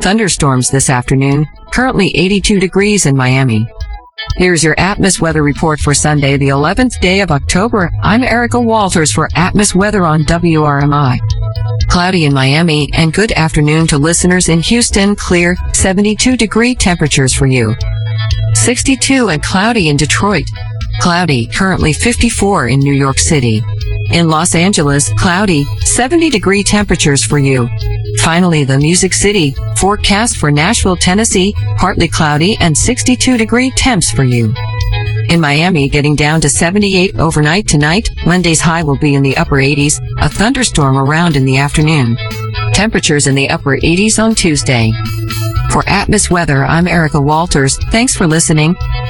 Thunderstorms this afternoon, currently 82 degrees in Miami. Here's your Atmos weather report for Sunday, the 11th day of October. I'm Erica Walters for Atmos Weather on WRMI. Cloudy in Miami and good afternoon to listeners in Houston. Clear, 72-degree temperatures for you. 62 and cloudy in Detroit. Cloudy, currently 54 in New York City. In Los Angeles, cloudy, 70-degree temperatures for you. Finally, the Music City, forecast for Nashville, Tennessee, partly cloudy and 62-degree temps for you. In Miami, getting down to 78 overnight tonight. Monday's high will be in the upper 80s, a thunderstorm around in the afternoon. Temperatures in the upper 80s on Tuesday. For Atmos Weather, I'm Erica Walters. Thanks for listening.